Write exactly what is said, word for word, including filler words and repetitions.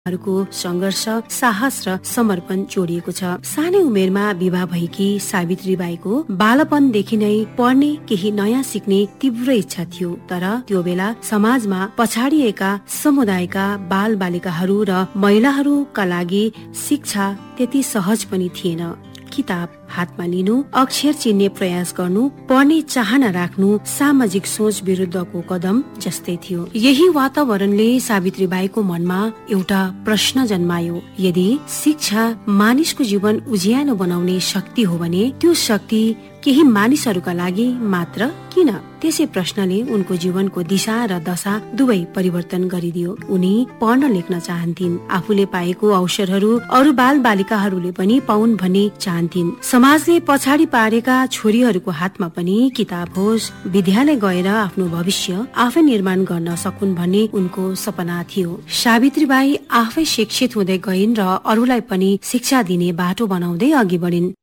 हरूको संघर्ष, साहस र समर्पण जोडिएको छ। सानै उमेरमा विवाह भएकी सावित्रीबाईको बालपनदेखि नै पढ्ने, केही नयाँ सिक्ने तीव्र इच्छा थियो। तर त्यो बेला समाजमा पछाडिएका समुदायका बाल बालिकाहरू र महिलाहरूका लागि शिक्षा त्यति सहज पनि थिएन। किताब हातमा लिनु, अक्षर चिन्ने प्रयास गर्नु, पढ्ने चाहना राख्नु सामाजिक सोच विरुद्धको कदम जस्तै थियो। यही वातावरणले सावित्रीबाईको मनमा एउटा प्रश्न जन्मायो, यदि शिक्षा मानिसको जीवन उज्यालो बनाउने शक्ति हो भने त्यो शक्ति केही मानिसहरूका लागि मात्र किन? त्यसै प्रश्नले उनको जीवनको दिशा र दशा दुवै परिवर्तन गरिदियो। उनी पढ्न लेख्न चाहन्थिन्, आफूले पाएको अवसरहरू अरू बाल बालिकाहरूले पनि पाउन् भन्ने चाहन्थिन्। समाजले पछाडि पारेका छोरीहरूको हातमा पनि किताब होस्, विद्यालय गएर आफ्नो भविष्य आफै निर्माण गर्न सकुन् भन्ने उनको सपना थियो। सावित्रीबाई आफै शिक्षित हुँदै गइन् र अरूलाई पनि शिक्षा दिने बाटो बनाउँदै अघि बढिन्।